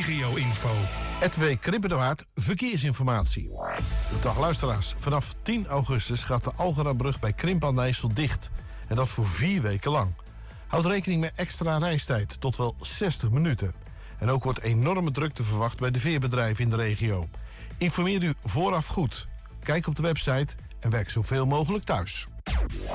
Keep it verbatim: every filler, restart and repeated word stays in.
regio-info. Edwee Kribbendewaard, verkeersinformatie. Dag luisteraars, vanaf tien augustus gaat de Algerabrug bij Krimp aan de IJssel dicht. En dat voor vier weken lang. Houd rekening met extra reistijd, tot wel zestig minuten. En ook wordt enorme drukte verwacht bij de veerbedrijven in de regio. Informeer u vooraf goed. Kijk op de website en werk zoveel mogelijk thuis.